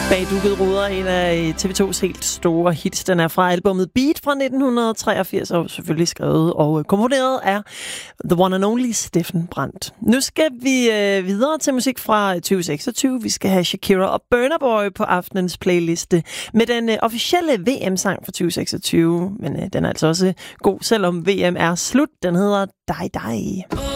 Bagdukket ruder, en af TV2's helt store hits. Den er fra albumet Beat fra 1983, og selvfølgelig skrevet og komponeret af The One and Only Steffen Brandt. Nu skal vi videre til musik fra 2026. Vi skal have Shakira og Burna Boy på aftenens playliste med den officielle VM-sang fra 2026. Men den er altså også god, selvom VM er slut. Den hedder Die Die.